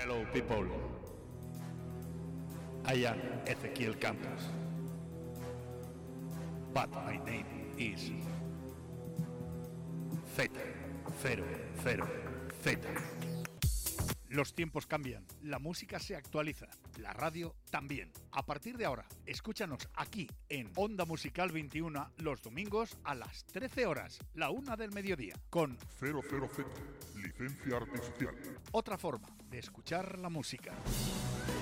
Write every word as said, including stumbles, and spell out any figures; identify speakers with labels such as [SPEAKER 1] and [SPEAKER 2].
[SPEAKER 1] Hello people, I am Ezequiel Campos, but my name is Z cero cero Z. Los tiempos cambian, la música se actualiza, la radio también. A partir de ahora, escúchanos aquí en Onda Musical veintiuno los domingos a las trece horas, la una del mediodía, con
[SPEAKER 2] cero cero Z, licencia artificial.
[SPEAKER 1] Otra forma de escuchar la música.